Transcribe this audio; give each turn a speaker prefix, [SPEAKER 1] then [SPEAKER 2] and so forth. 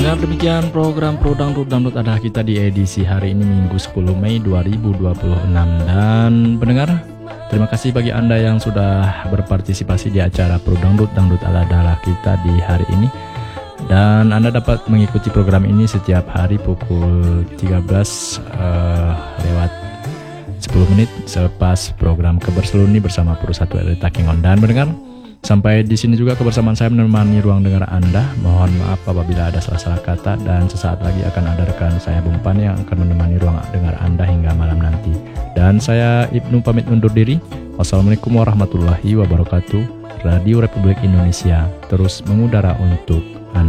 [SPEAKER 1] Pendengar, demikian program Pro Dangdut adalah kita di edisi hari ini Minggu 10 Mei 2026. Dan pendengar, terima kasih bagi Anda yang sudah berpartisipasi di acara Pro Dangdut adalah kita di hari ini. Dan Anda dapat mengikuti program ini setiap hari pukul 13 lewat 10 menit selepas program Keberseluni bersama Purusatu RRI Takengon. Dan pendengar, sampai di sini juga kebersamaan saya menemani ruang dengar Anda. Mohon maaf apabila ada salah-salah kata, dan sesaat lagi akan ada rekan saya Bung Pan yang akan menemani ruang dengar Anda hingga malam nanti. Dan saya Ibnu pamit undur diri. Wassalamualaikum warahmatullahi wabarakatuh. Radio Republik Indonesia terus mengudara untuk